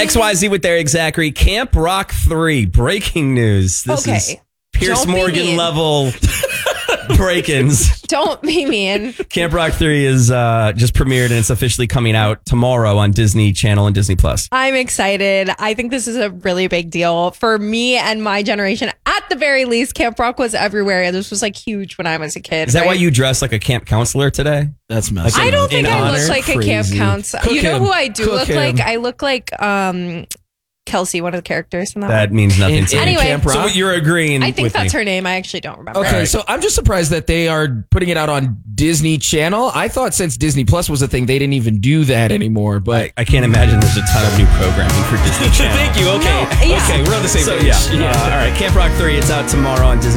XYZ with Eric Zachary. Camp Rock 3. Breaking news. This is Pierce Morgan level break-ins. Don't be mean. Camp Rock 3 is just premiered and it's officially coming out tomorrow on Disney Channel and Disney Plus. I'm excited. I think this is a really big deal for me and my generation. At the very least, Camp Rock was everywhere. This was like huge when I was a kid. Is that why you dress like a camp counselor today? That's messy. I don't think I honor? look like a camp counselor. You know who I do look like? I look like Kelsey, one of the characters in that. That means nothing to me. Anyway, Camp Rock? So you're agreeing I think with that's me. her name. I actually don't remember. Okay, so I'm just surprised that they are putting it out on Disney Channel. I thought since Disney Plus was a thing, they didn't even do that anymore. But I can't imagine there's a ton of new programming for Disney Channel. Thank you. Okay. No, yeah. Okay, we're on the same page. All right, Camp Rock 3, it's out tomorrow on Disney